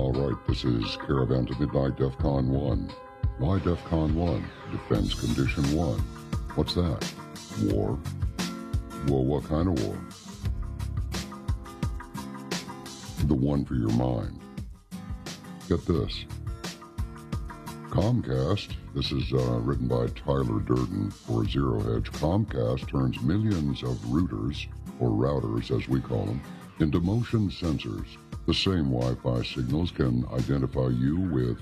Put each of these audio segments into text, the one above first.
All right, this is Caravan to Midnight DEFCON 1. Why DEFCON 1? Defense Condition 1. What's that? War? Well, what kind of war? The one for your mind. Get this. Comcast, this is written by Tyler Durden for Zero Hedge. Comcast turns millions of routers, or routers as we call them, into motion sensors. The same Wi-Fi signals can identify you with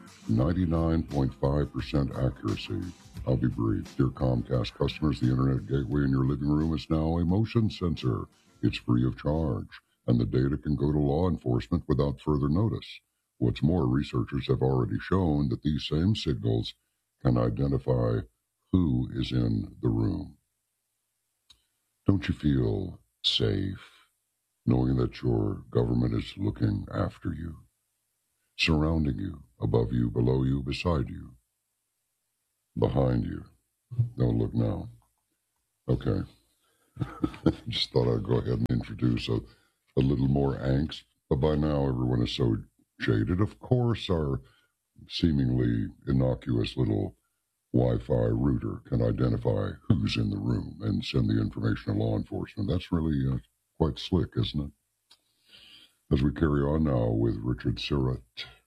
99.5% accuracy. I'll be brief. Dear Comcast customers, the internet gateway in your living room is now a motion sensor. It's free of charge, and the data can go to law enforcement without further notice. What's more, researchers have already shown that these same signals can identify who is in the room. Don't you feel safe knowing that your government is looking after you, surrounding you, above you, below you, beside you, behind you? Don't look now. Okay. Just thought I'd go ahead and introduce a little more angst, but by now everyone is so jaded. Of course, our seemingly innocuous little Wi-Fi router can identify who's in the room and send the information to law enforcement. That's really quite slick, isn't it? As we carry on now with Richard Syrett.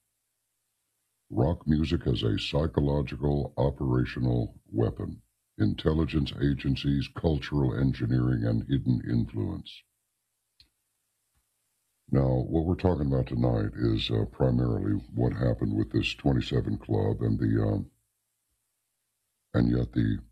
Rock music as a psychological operational weapon. Intelligence agencies, cultural engineering, and hidden influence. Now, what we're talking about tonight is primarily what happened with this 27 Club and yet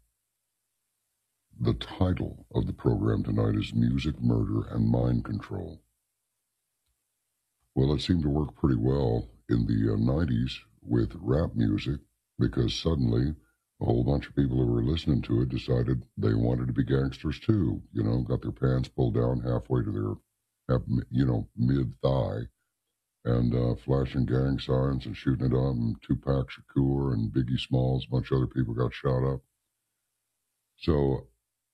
the title of the program tonight is Music, Murder, and Mind Control. Well, it seemed to work pretty well in the 90s with rap music, because suddenly a whole bunch of people who were listening to it decided they wanted to be gangsters too. You know, got their pants pulled down halfway to their mid-thigh, and flashing gang signs and shooting it up, and Tupac Shakur and Biggie Smalls, a bunch of other people got shot up. So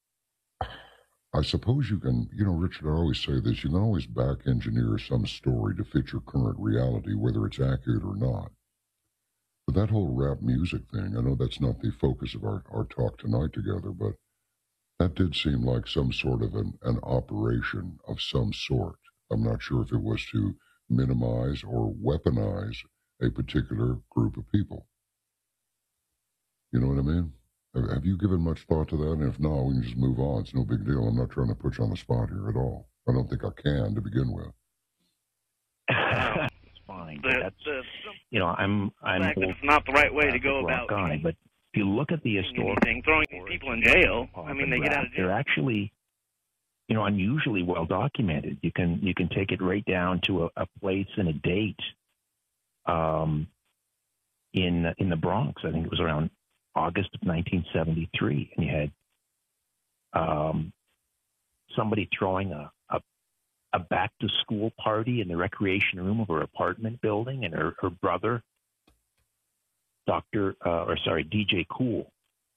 I suppose you can, Richard, I always say this, you can always back engineer some story to fit your current reality, whether it's accurate or not. But that whole rap music thing, I know that's not the focus of our talk tonight together, but that did seem like some sort of an operation of some sort. I'm not sure if it was to minimize or weaponize a particular group of people. You know what I mean? Have you given much thought to that? And if not, we can just move on. It's no big deal. I'm not trying to put you on the spot here at all. I don't think I can to begin with. It's fine. I'm it's not the right way to go about guy, but if you look at the historical throwing these people in jail, they get out of jail. They're actually, unusually well documented. You can take it right down to a place and a date. In the Bronx, I think it was around August of 1973, and you had somebody throwing a back-to-school party in the recreation room of her apartment building, and her brother, DJ Kool,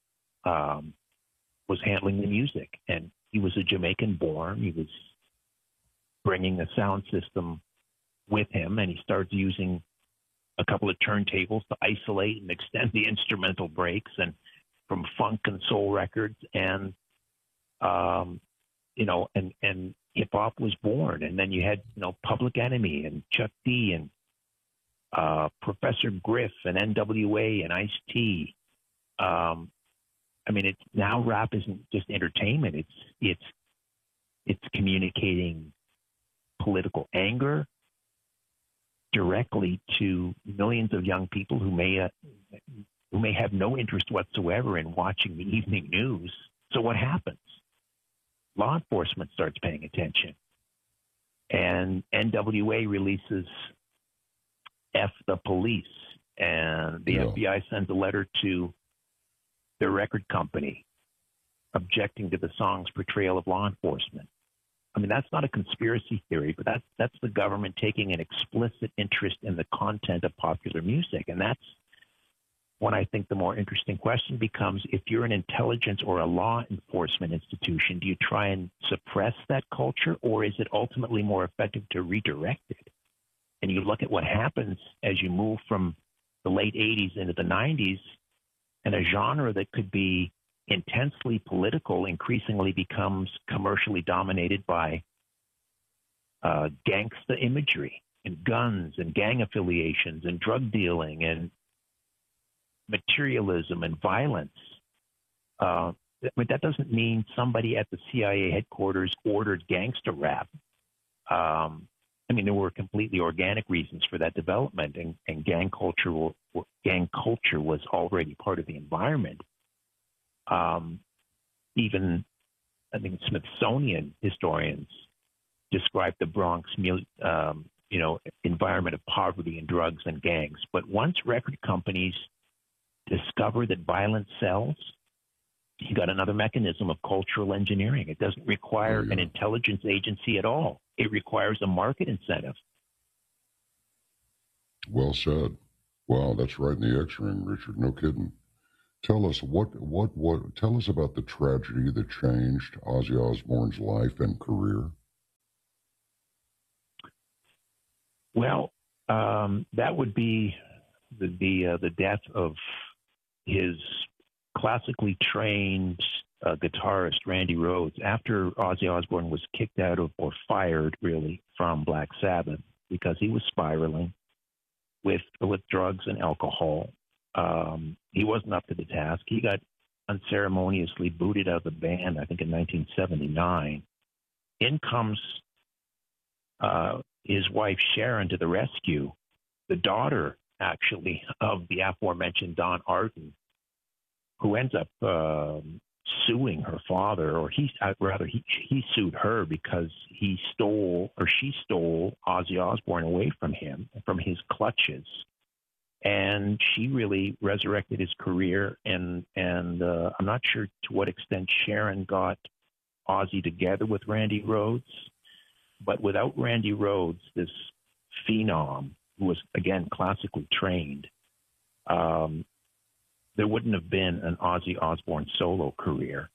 was handling the music, and he was a Jamaican-born. He was bringing a sound system with him, and he started using a couple of turntables to isolate and extend the instrumental breaks, and from funk and soul records, and hip hop was born. And then you had Public Enemy and Chuck D and Professor Griff and NWA and Ice-T. It's now rap isn't just entertainment. It's communicating political anger directly to millions of young people who may have no interest whatsoever in watching the evening news. So what happens? Law enforcement starts paying attention, and NWA releases F the Police, and the FBI sends a letter to their record company objecting to the song's portrayal of law enforcement. That's not a conspiracy theory, but that's the government taking an explicit interest in the content of popular music. And that's when I think the more interesting question becomes, if you're an intelligence or a law enforcement institution, do you try and suppress that culture, or is it ultimately more effective to redirect it? And you look at what happens as you move from the late 80s into the 90s, and a genre that could be intensely political increasingly becomes commercially dominated by gangsta imagery and guns and gang affiliations and drug dealing and materialism and violence. But that doesn't mean somebody at the CIA headquarters ordered gangster rap. I mean, there were completely organic reasons for that development, and gang culture was already part of the environment. Even, I think, Smithsonian historians describe the Bronx, environment of poverty and drugs and gangs. But once record companies discover that violence sells, you got another mechanism of cultural engineering. It doesn't require an intelligence agency at all. It requires a market incentive. Well said. Wow, that's right in the X-ring, Richard. No kidding. Tell us tell us about the tragedy that changed Ozzy Osbourne's life and career. Well, that would be the death of his classically trained guitarist Randy Rhoads. After Ozzy Osbourne was kicked out of, or fired really, from Black Sabbath because he was spiraling with drugs and alcohol. He wasn't up to the task. He got unceremoniously booted out of the band, I think, in 1979. In comes his wife Sharon to the rescue, the daughter, actually, of the aforementioned Don Arden, who ends up suing her father, or he sued her because she stole Ozzy Osbourne away from him, from his clutches. And she really resurrected his career, and I'm not sure to what extent Sharon got Ozzy together with Randy Rhoads, but without Randy Rhoads, this phenom who was, again, classically trained, there wouldn't have been an Ozzy Osbourne solo career.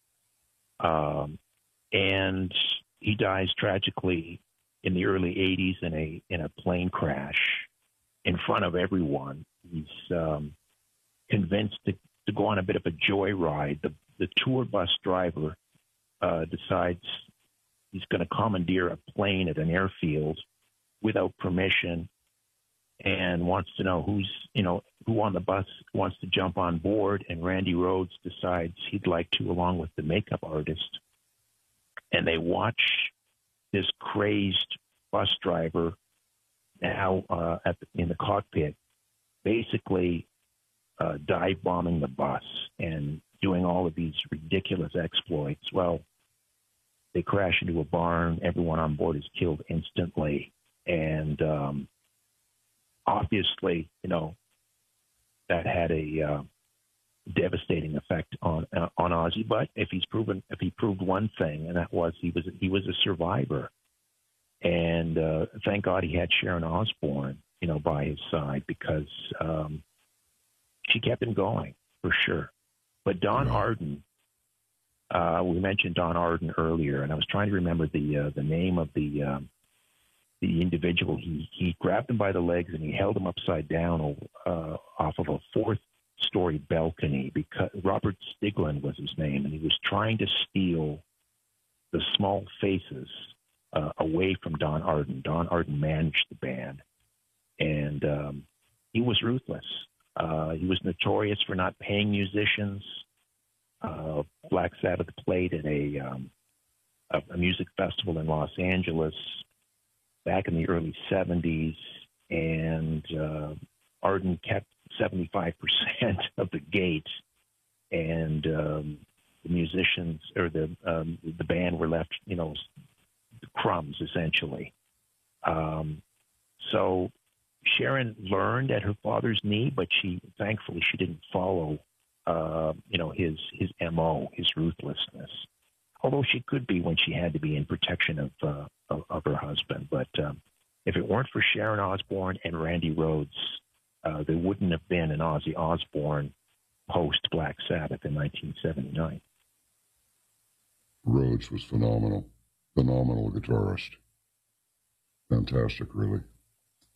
And he dies tragically in the early 80s in a plane crash in front of everyone. He's convinced to go on a bit of a joyride. The tour bus driver decides he's going to commandeer a plane at an airfield without permission, and wants to know who on the bus wants to jump on board. And Randy Rhoads decides he'd like to, along with the makeup artist. And they watch this crazed bus driver now in the cockpit, basically dive bombing the bus and doing all of these ridiculous exploits. Well, they crash into a barn. Everyone on board is killed instantly. And obviously, that had a devastating effect on Ozzy. But if he proved one thing, and that was he was a survivor. And thank God he had Sharon Osbourne, by his side, because she kept him going for sure. But Don Arden, we mentioned Don Arden earlier, and I was trying to remember the name of the individual. He grabbed him by the legs and he held him upside down off of a fourth-story balcony, because Robert Stiglin was his name, and he was trying to steal the Small Faces away from Don Arden. Don Arden managed the band, and he was ruthless. He was notorious for not paying musicians. Black Sabbath played at a music festival in Los Angeles back in the early 70s, and Arden kept 75% of the gate, and the musicians, or the band, were left, crumbs, essentially. So Sharon learned at her father's knee, but thankfully she didn't follow, his MO, his ruthlessness. Although she could be when she had to be in protection of her husband. But if it weren't for Sharon Osbourne and Randy Rhoads, there wouldn't have been an Ozzy Osbourne post Black Sabbath in 1979. Rhoads was phenomenal guitarist. Fantastic, really.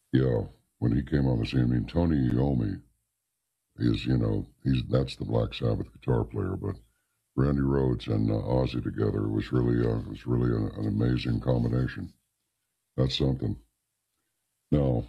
Yeah, when he came on the scene, I mean, Tony Iommi is, that's the Black Sabbath guitar player, but Randy Rhoads and Ozzy together was really an amazing combination. That's something. Now,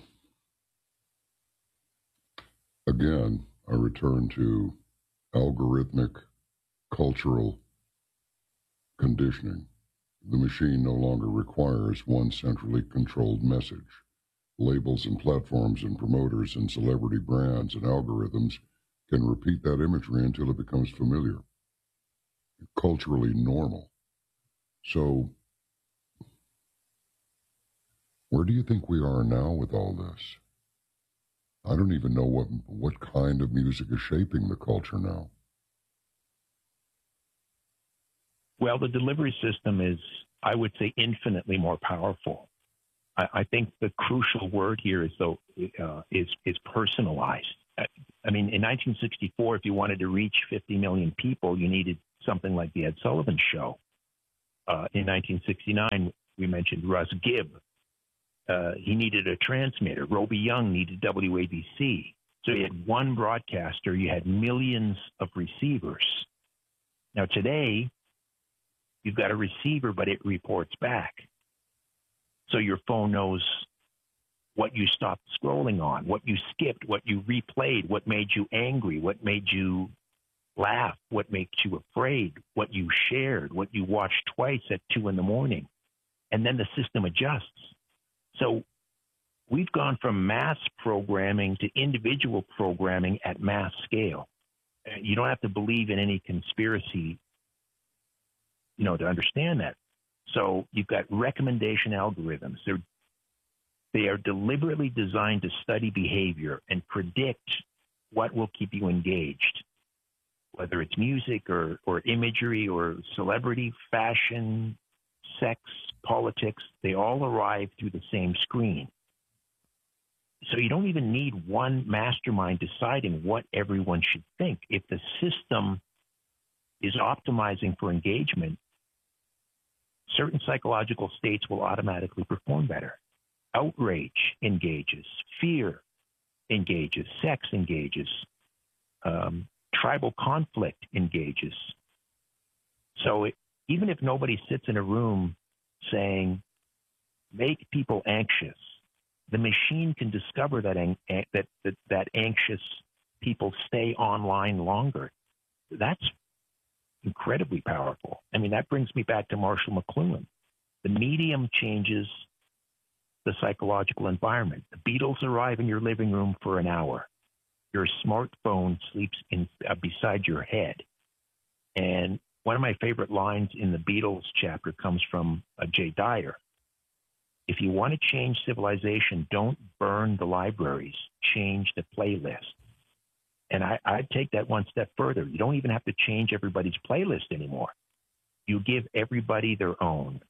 again, I return to algorithmic cultural conditioning. The machine no longer requires one centrally controlled message. Labels and platforms and promoters and celebrity brands and algorithms can repeat that imagery until it becomes familiar, culturally normal. So, where do you think we are now with all this? I don't even know what kind of music is shaping the culture now. Well, the delivery system is, I would say, infinitely more powerful. I think the crucial word here is personalized. I mean, in 1964, if you wanted to reach 50 million people, you needed something like the Ed Sullivan Show. In 1969, we mentioned Russ Gibb. He needed a transmitter. Roby Young needed WABC. So you had one broadcaster, you had millions of receivers. Now today, you've got a receiver, but it reports back. So your phone knows what you stopped scrolling on, what you skipped, what you replayed, what made you angry, what made you laugh, what makes you afraid, what you shared, what you watched twice at 2 a.m. And then the system adjusts. So we've gone from mass programming to individual programming at mass scale. You don't have to believe in any conspiracy, to understand that. So you've got recommendation algorithms. They are deliberately designed to study behavior and predict what will keep you engaged, whether it's music or imagery or celebrity, fashion, sex, politics. They all arrive through the same screen. So you don't even need one mastermind deciding what everyone should think. If the system is optimizing for engagement, certain psychological states will automatically perform better. Outrage engages, fear engages, sex engages, tribal conflict engages. So even if nobody sits in a room saying, make people anxious, the machine can discover that anxious people stay online longer. That's incredibly powerful. I mean, that brings me back to Marshall McLuhan. The medium changes the psychological environment. The Beatles arrive in your living room for an hour. Your smartphone sleeps beside your head. And one of my favorite lines in the Beatles chapter comes from Jay Dyer. If you want to change civilization, don't burn the libraries, change the playlist. And I'd take that one step further. You don't even have to change everybody's playlist anymore. You give everybody their own.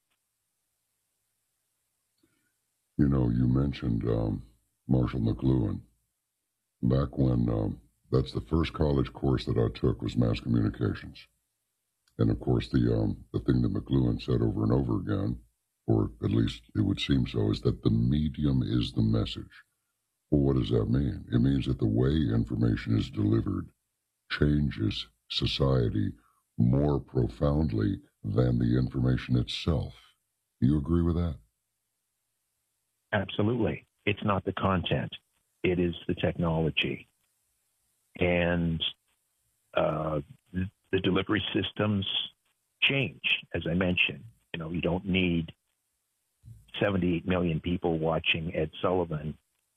You mentioned Marshall McLuhan. Back when, that's the first college course that I took was mass communications. And of course, the thing that McLuhan said over and over again, or at least it would seem so, is that the medium is the message. Well, what does that mean? It means that the way information is delivered changes society more profoundly than the information itself. Do you agree with that? Absolutely. It's not the content. It is the technology. And the delivery systems change, as I mentioned. You don't need 78 million people watching Ed Sullivan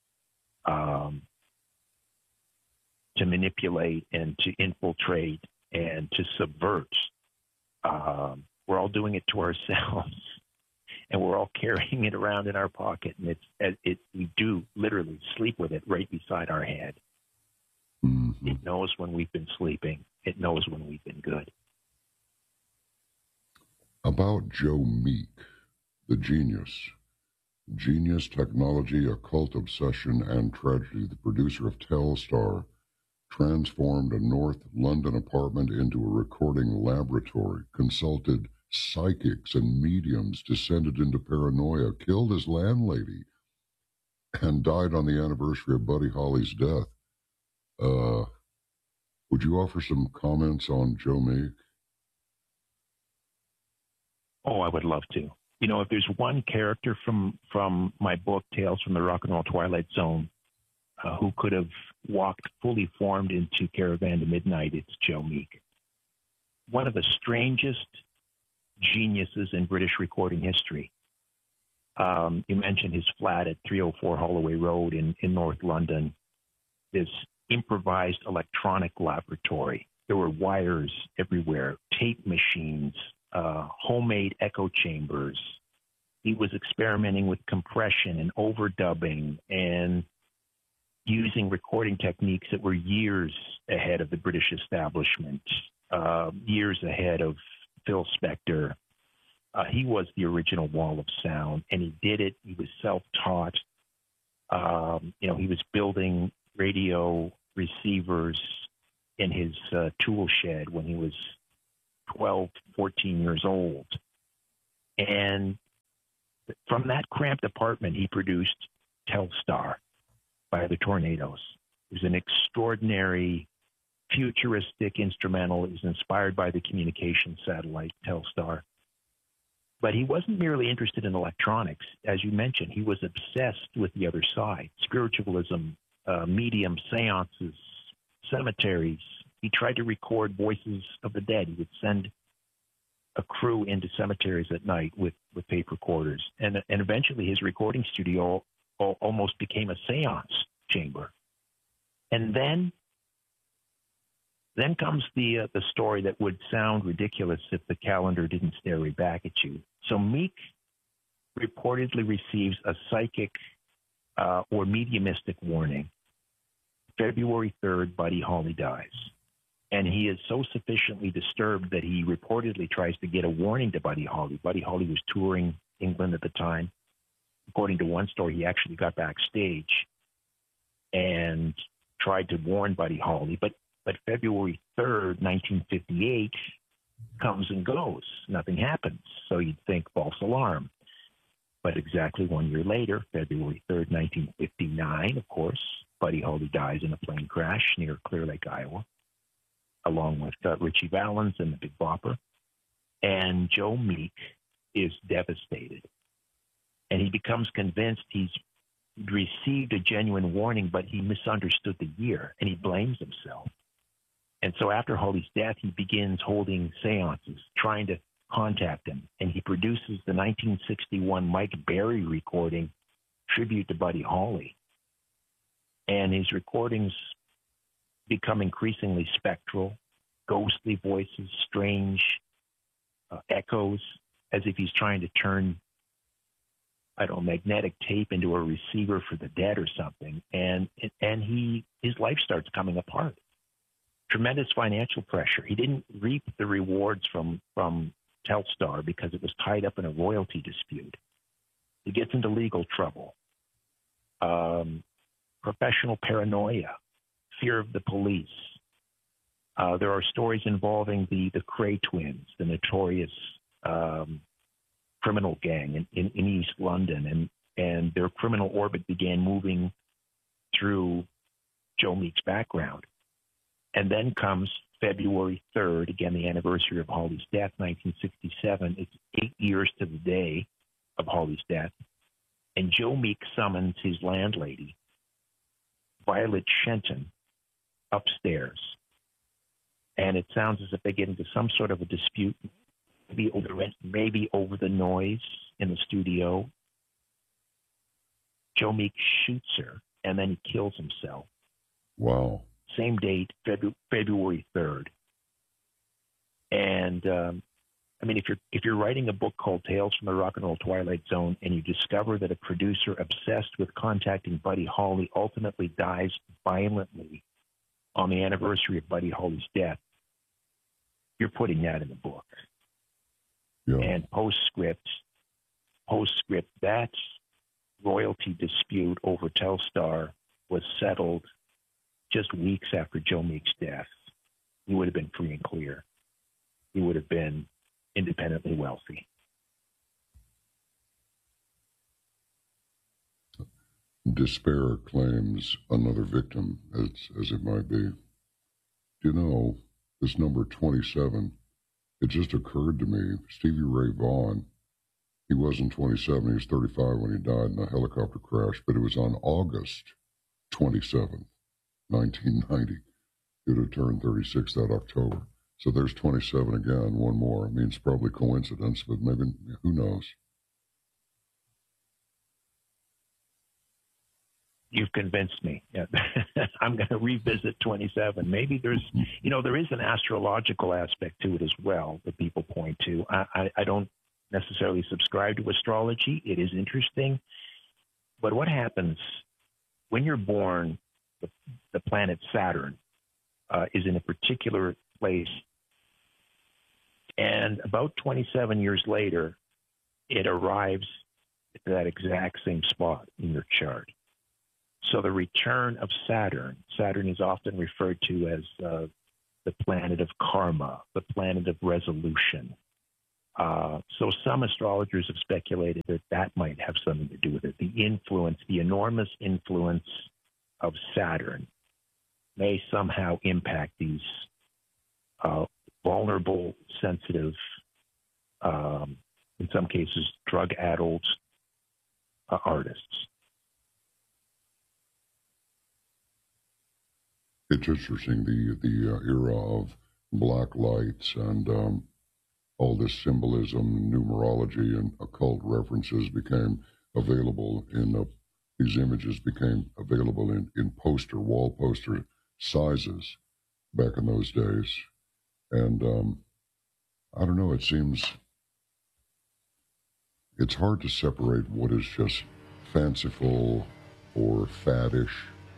to manipulate and to infiltrate and to subvert. We're all doing it to ourselves, and we're all carrying it around in our pocket, and we do literally sleep with it right beside our head. Mm-hmm. It knows when we've been sleeping. It knows when we've been good. About Joe Meek, the genius, technology, occult obsession, and tragedy, the producer of Telstar, transformed a North London apartment into a recording laboratory, consulted psychics and mediums, descended into paranoia, killed his landlady, and died on the anniversary of Buddy Holly's death. Would you offer some comments on Joe Meek? Oh, I would love to. You know, if there's one character from my book, Tales from the Rock and Roll Twilight Zone, who could have walked fully formed into Caravan to Midnight, it's Joe Meek. One of the strangest geniuses in British recording history. You mentioned his flat at 304 Holloway Road in North London, this improvised electronic laboratory. There were wires everywhere, tape machines, homemade echo chambers. He was experimenting with compression and overdubbing and using recording techniques that were years ahead of the British establishment, years ahead of Phil Spector. He was the original wall of sound, and he did it. He was self-taught. He was building radio receivers in his tool shed when he was 12, 14 years old. And from that cramped apartment, he produced Telstar by the Tornadoes. It was an extraordinary, futuristic instrumental. It was inspired by the communication satellite Telstar. But he wasn't merely interested in electronics. As you mentioned, he was obsessed with the other side, spiritualism, medium, seances, cemeteries. He tried to record voices of the dead. He would send a crew into cemeteries at night with tape recorders. And eventually his recording studio almost became a seance chamber. And then comes the story that would sound ridiculous if the calendar didn't stare right back at you. So Meek reportedly receives a psychic or mediumistic warning. February 3rd, Buddy Holly dies. And he is so sufficiently disturbed that he reportedly tries to get a warning to Buddy Holly. Buddy Holly was touring England at the time. According to one story, he actually got backstage and tried to warn Buddy Holly. But February 3rd, 1958 comes and goes. Nothing happens. So you'd think false alarm. But exactly 1 year later, February 3rd, 1959, of course, Buddy Holly dies in a plane crash near Clear Lake, Iowa, along with Richie Valens and the Big Bopper. And Joe Meek is devastated. And he becomes convinced he's received a genuine warning, but he misunderstood the year, and he blames himself. And so after Holly's death, he begins holding seances, trying to contact him. And he produces the 1961 Mike Berry recording, Tribute to Buddy Holly. And his recordings become increasingly spectral, ghostly voices, strange echoes, as if he's trying to turn, magnetic tape into a receiver for the dead or something. And his life starts coming apart. Tremendous financial pressure. He didn't reap the rewards from Telstar because it was tied up in a royalty dispute. He gets into legal trouble, professional paranoia, fear of the police. There are stories involving the Cray twins, the notorious criminal gang in East London, and their criminal orbit began moving through Joe Meek's background. And then comes February 3rd, again, the anniversary of Holly's death, 1967. It's 8 years to the day of Holly's death. And Joe Meek summons his landlady, Violet Shenton, upstairs. And it sounds as if they get into some sort of a dispute, maybe over the noise in the studio. Joe Meek shoots her, and then he kills himself. Wow. Same date, February 3rd. And if you're writing a book called Tales from the Rock and Roll Twilight Zone, and you discover that a producer obsessed with contacting Buddy Holly ultimately dies violently on the anniversary of Buddy Holly's death, you're putting that in the book. Yeah. And postscript, that royalty dispute over Telstar was settled just weeks after Joe Meek's death. He would have been free and clear. He would have been independently wealthy. Despair claims another victim, as it might be. Do you know, this number 27, it just occurred to me, Stevie Ray Vaughan, he wasn't 27, he was 35 when he died in a helicopter crash, but it was on August 27th, 1990. He would have turned 36 that October. So there's 27 again, one more. I mean, it's probably coincidence, but maybe, who knows? You've convinced me. Yeah. I'm going to revisit 27. Maybe there's, there is an astrological aspect to it as well that people point to. I don't necessarily subscribe to astrology. It is interesting. But what happens when you're born, the planet Saturn is in a particular place. And about 27 years later, it arrives at that exact same spot in your chart. So the return of Saturn is often referred to as the planet of karma, the planet of resolution. So some astrologers have speculated that might have something to do with it. The enormous influence of Saturn may somehow impact these vulnerable, sensitive, in some cases, drug-addled artists. It's interesting, the era of black lights and all this symbolism, numerology, and occult references became available these images became available in wall poster sizes back in those days. And I don't know, it seems it's hard to separate what is just fanciful or faddish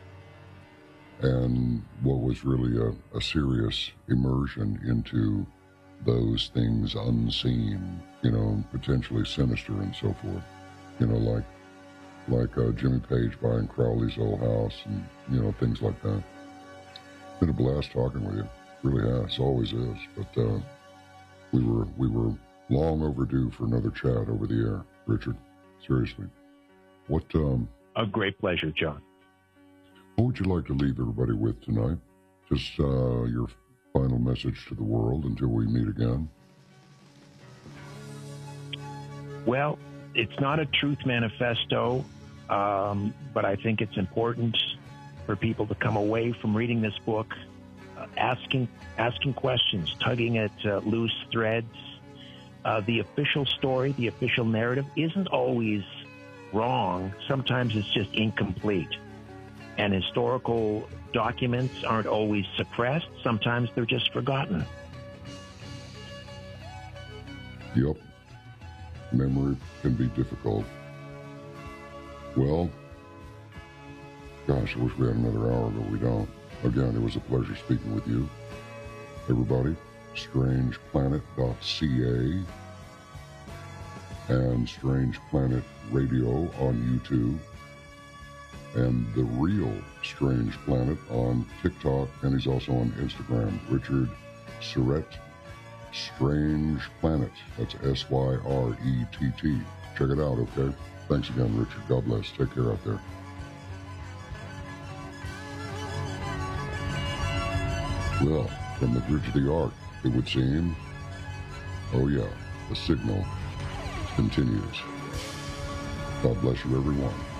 and what was really a serious immersion into those things unseen, potentially sinister and so forth. Like Jimmy Page buying Crowley's old house and, things like that. It's been a blast talking with you. Really has, always is. But we were long overdue for another chat over the air, Richard. Seriously. A great pleasure, John. What would you like to leave everybody with tonight? Just your final message to the world until we meet again. Well, it's not a truth manifesto, but I think it's important for people to come away from reading this book asking questions, tugging at loose threads. The official story, the official narrative isn't always wrong. Sometimes it's just incomplete. And historical documents aren't always suppressed. Sometimes they're just forgotten. Yep. Memory can be difficult. Well, gosh, I wish we had another hour, but we don't. Again, it was a pleasure speaking with you. Everybody, strangeplanet.ca and Strange Planet Radio on YouTube. And The Real Strange Planet on TikTok, and he's also on Instagram. Richard Syrett, Strange Planet. That's SYRETT. Check it out, okay? Thanks again, Richard. God bless. Take care out there. Well, from the bridge of the ark, it would seem, oh yeah, the signal continues. God bless you, everyone.